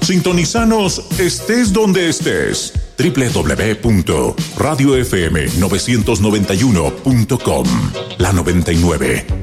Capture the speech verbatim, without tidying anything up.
Sintonizanos estés donde estés. doble u doble u doble u punto radio f m novecientos noventa y uno punto com. La noventa y nueve